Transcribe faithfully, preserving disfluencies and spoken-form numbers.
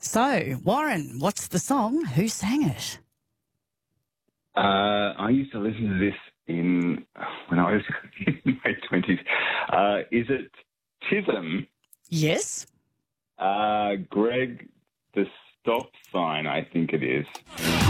So, Warren, what's the song? Who sang it? Uh, I used to listen to this in when I was in my twenties. Uh, is it Chisholm? Yes. Uh, Greg the Stop Sign, I think it is.